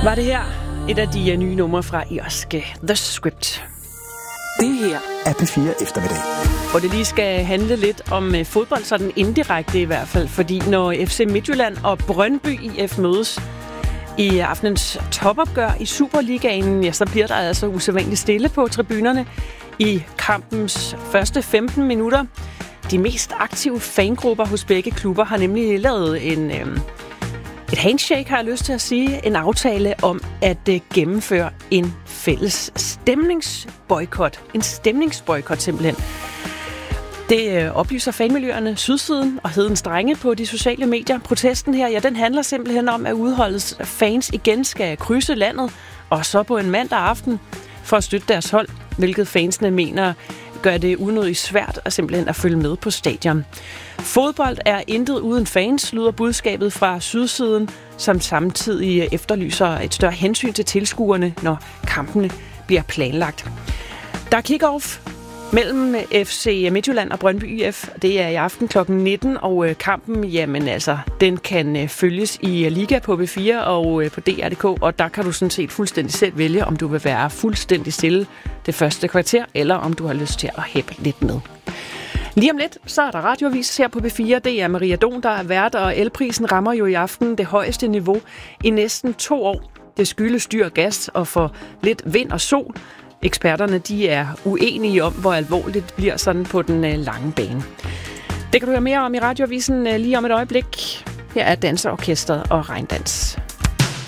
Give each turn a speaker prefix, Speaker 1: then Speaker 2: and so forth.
Speaker 1: Var det her et af de nye numre fra irske The Script.
Speaker 2: Det her er P4 Eftermiddag.
Speaker 1: Og det lige skal handle lidt om fodbold, sådan indirekte i hvert fald, fordi når FC Midtjylland og Brøndby IF mødes i aftenens topopgør i Superligaen, ja, så bliver der altså usædvanligt stille på tribunerne i kampens første 15 minutter. De mest aktive fangrupper hos begge klubber har nemlig lavet et handshake, har jeg lyst til at sige, en aftale om at gennemføre en fælles stemningsboykot. En stemningsboykot simpelthen. Det oplyser fanmiljøerne Sydsiden og Hedens Drenge på de sociale medier. Protesten her, ja, den handler simpelthen om, at udholdets fans igen skal krydse landet, og så på en mandag aften for at støtte deres hold, hvilket fansene mener gør det unødigt svært at simpelthen at følge med på stadion. Fodbold er intet uden fans, lyder budskabet fra Sydsiden, som samtidig efterlyser et større hensyn til tilskuerne, når kampene bliver planlagt. Der er kick-off mellem FC Midtjylland og Brøndby IF. Det er i aften kl. 19, og kampen, jamen altså, den kan følges i Liga på B4 og på DR.dk, og der kan du sådan set fuldstændig selv vælge, om du vil være fuldstændig stille det første kvarter, eller om du har lyst til at hæppe lidt med. Lige om lidt, så er der radioavis her på B4. Det er Maria Don, der er vært, og elprisen rammer jo i aften det højeste niveau i næsten 2 år. Det skyldes dyr gas og for lidt vind og sol. Eksperterne, de er uenige om, hvor alvorligt det bliver sådan på den lange bane. Det kan du høre mere om i radioavisen lige om et øjeblik. Her er Danserorkestret og Regndans.